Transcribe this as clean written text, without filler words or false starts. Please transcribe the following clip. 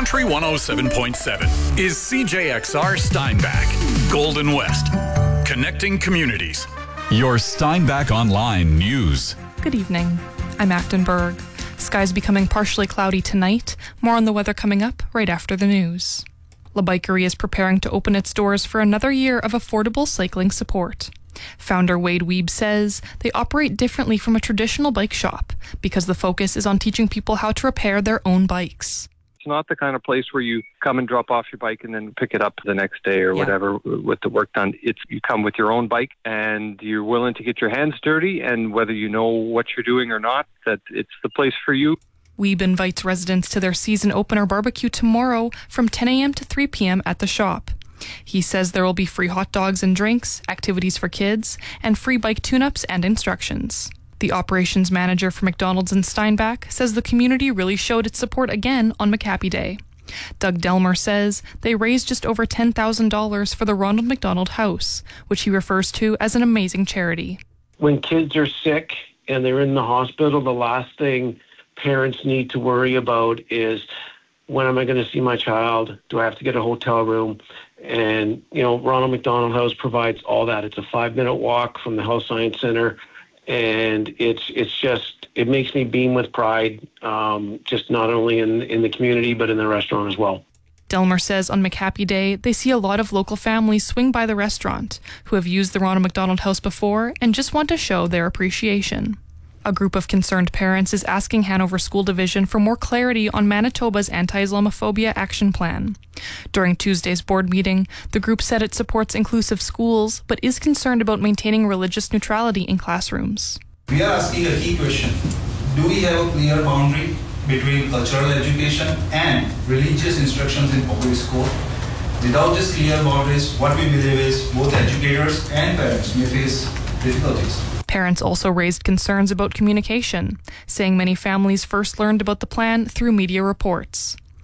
Country 107.7 is CJXR Steinbach, Golden West, connecting communities. Your Steinbach Online News. Good evening. I'm Afton Berg. Skies becoming partially cloudy tonight. More on the weather coming up right after the news. La Bikerie is preparing to open its doors for another year of affordable cycling support. Founder Wade Weeb says they operate differently from a traditional bike shop because the focus is on teaching people how to repair their own bikes. It's not the kind of place where you come and drop off your bike and then pick it up the next day or whatever with the work done. It's you come with your own bike and you're willing to get your hands dirty, and whether you know what you're doing or not, that it's the place for you. Weeb invites residents to their season opener barbecue tomorrow from 10 a.m. to 3 p.m. at the shop. He says there will be free hot dogs and drinks, activities for kids, and free bike tune-ups and instructions. The operations manager for McDonald's in Steinbach says the community really showed its support again on McHappy Day. Doug Delmer says they raised just over $10,000 for the Ronald McDonald House, which he refers to as an amazing charity. When kids are sick and they're in the hospital, the last thing parents need to worry about is, when am I going to see my child? Do I have to get a hotel room? And, Ronald McDonald House provides all that. It's a 5-minute walk from the Health Science Center. And it makes me beam with pride, just not only in the community, but in the restaurant as well. Delmer says on McHappy Day, they see a lot of local families swing by the restaurant who have used the Ronald McDonald House before and just want to show their appreciation. A group of concerned parents is asking Hanover School Division for more clarity on Manitoba's anti-Islamophobia action plan. During Tuesday's board meeting, the group said it supports inclusive schools, but is concerned about maintaining religious neutrality in classrooms. We are asking a key question. Do we have a clear boundary between cultural education and religious instructions in public school? Without this clear boundaries, what we believe is both educators and parents may face difficulties. Parents also raised concerns about communication, saying many families first learned about the plan through media reports.